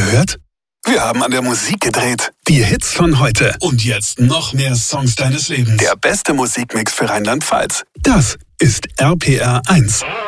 gehört? Wir haben an der Musik gedreht. Die Hits von heute. Und jetzt noch mehr Songs deines Lebens. Der beste Musikmix für Rheinland-Pfalz. Das ist RPR 1.